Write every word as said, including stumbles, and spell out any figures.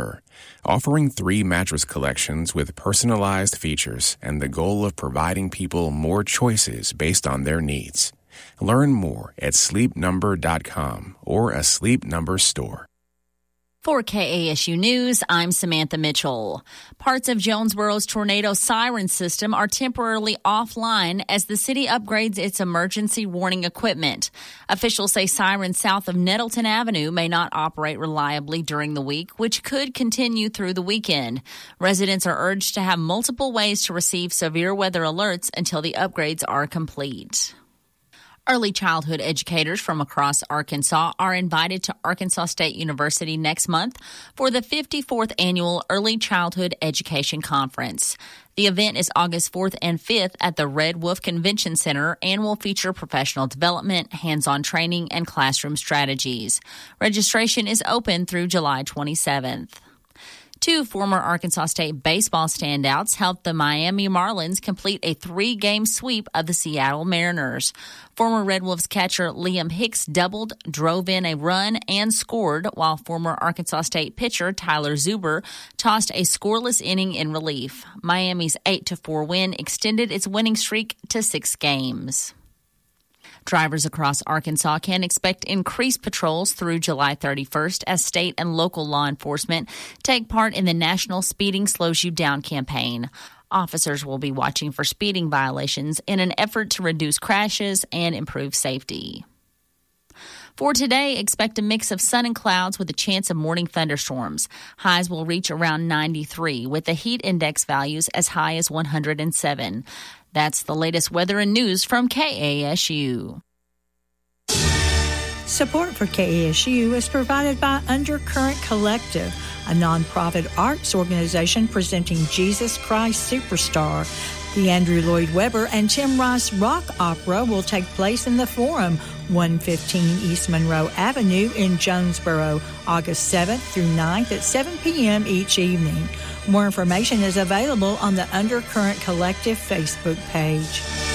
Number, offering three mattress collections with personalized features and the goal of providing people more choices based on their needs. Learn more at sleep number dot com or a Sleep Number store. For K A S U News, I'm Samantha Mitchell. Parts of Jonesboro's tornado siren system are temporarily offline as the city upgrades its emergency warning equipment. Officials say sirens south of Nettleton Avenue may not operate reliably during the week, which could continue through the weekend. Residents are urged to have multiple ways to receive severe weather alerts until the upgrades are complete. Early childhood educators from across Arkansas are invited to Arkansas State University next month for the fifty-fourth Annual Early Childhood Education Conference. The event is August fourth and fifth at the Red Wolf Convention Center and will feature professional development, hands-on training, and classroom strategies. Registration is open through July twenty-seventh. Two former Arkansas State baseball standouts helped the Miami Marlins complete a three-game sweep of the Seattle Mariners. Former Red Wolves catcher Liam Hicks doubled, drove in a run, and scored, while former Arkansas State pitcher Tyler Zuber tossed a scoreless inning in relief. Miami's eight to four win extended its winning streak to six games. Drivers across Arkansas can expect increased patrols through July thirty-first as state and local law enforcement take part in the National Speeding Slows You Down campaign. Officers will be watching for speeding violations in an effort to reduce crashes and improve safety. For today, expect a mix of sun and clouds with a chance of morning thunderstorms. Highs will reach around ninety-three, with the heat index values as high as one hundred seven. That's the latest weather and news from K A S U. Support for K A S U is provided by Undercurrent Collective, a nonprofit arts organization presenting Jesus Christ Superstar. The Andrew Lloyd Webber and Tim Rice Rock Opera will take place in the Forum, one fifteen East Monroe Avenue in Jonesboro, August seventh through ninth at seven p.m. each evening. More information is available on the Undercurrent Collective Facebook page.